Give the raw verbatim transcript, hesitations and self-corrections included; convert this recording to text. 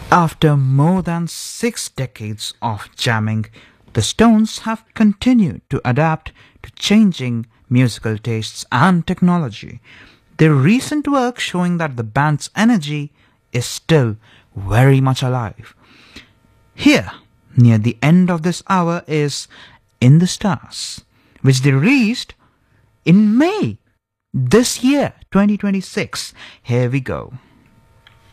After more than six decades of jamming, the Stones have continued to adapt to changing musical tastes and technology. Their recent work showing that the band's energy is still very much alive. Here, near the end of this hour, is In the Stars, which they released in May this year, twenty twenty-six. Here we go.